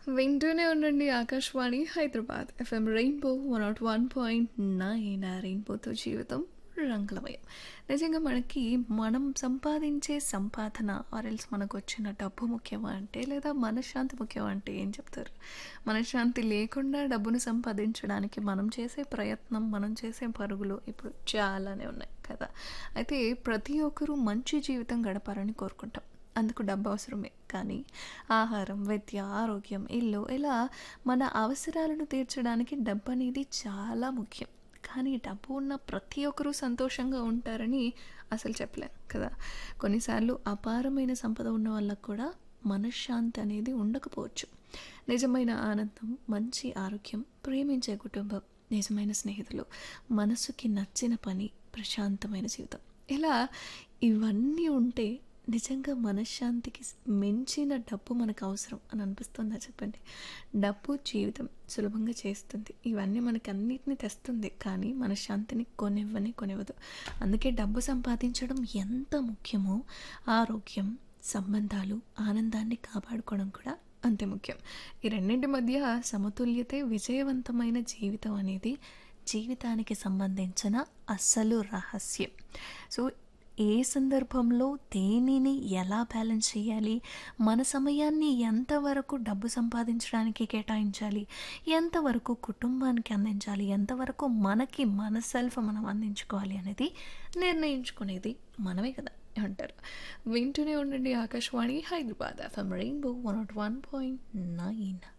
వింటూనే ఉండండి Akashvani Hyderabad FM rainbow 101.9 ఆ రెయిన్బోతో జీవితం రంగులమయం. నిజంగా మనకి మనం సంపాదించే సంపాదన ఆరెల్స్ మనకు వచ్చిన డబ్బు ముఖ్యమా అంటే లేదా మనశ్శాంతి ముఖ్యమా అంటే ఏం చెప్తారు? మనశ్శాంతి లేకుండా డబ్బును సంపాదించడానికి మనం చేసే ప్రయత్నం, మనం చేసే పరుగులు ఇప్పుడు చాలానే ఉన్నాయి కదా. అయితే ప్రతి ఒక్కరూ మంచి జీవితం గడపాలని కోరుకుంటాం, అందుకు డబ్బు అవసరమే. కానీ ఆహారం, విద్య, ఆరోగ్యం, ఇల్లు ఇలా మన అవసరాలను తీర్చడానికి డబ్బు అనేది చాలా ముఖ్యం. కానీ డబ్బు ఉన్న ప్రతి ఒక్కరూ సంతోషంగా ఉంటారని అసలు చెప్పలేం కదా. కొన్నిసార్లు అపారమైన సంపద ఉన్న వాళ్ళకు కూడా మనశ్శాంతి అనేది ఉండకపోవచ్చు. నిజమైన ఆనందం, మంచి ఆరోగ్యం, ప్రేమించే కుటుంబం, నిజమైన స్నేహితులు, మనసుకి నచ్చిన పని, ప్రశాంతమైన జీవితం ఇలా ఇవన్నీ ఉంటే నిజంగా మనశ్శాంతికి మించిన డబ్బు మనకు అవసరం అని అనిపిస్తుందా చెప్పండి. డబ్బు జీవితం సులభంగా చేస్తుంది, ఇవన్నీ మనకి అన్నిటిని తెస్తుంది, కానీ మనశ్శాంతిని కొనివ్వదు. అందుకే డబ్బు సంపాదించడం ఎంత ముఖ్యమో ఆరోగ్యం, సంబంధాలు, ఆనందాన్ని కాపాడుకోవడం కూడా అంతే ముఖ్యం. ఈ రెండింటి మధ్య సమతుల్యతే విజయవంతమైన జీవితం అనేది జీవితానికి సంబంధించిన అసలు రహస్యం. సో ఏ సందర్భంలో దేనిని ఎలా బ్యాలెన్స్ చేయాలి, మన సమయాన్ని ఎంతవరకు డబ్బు సంపాదించడానికి కేటాయించాలి, ఎంతవరకు కుటుంబానికి అందించాలి, ఎంతవరకు మనకి మన సెల్ఫ్ మనం అందించుకోవాలి అనేది నిర్ణయించుకునేది మనమే కదా అంటారు. వింటూనే ఉండండి ఆకాశవాణి హైదరాబాద్ ఎఫ్ఎం రెయిన్బో 101.9.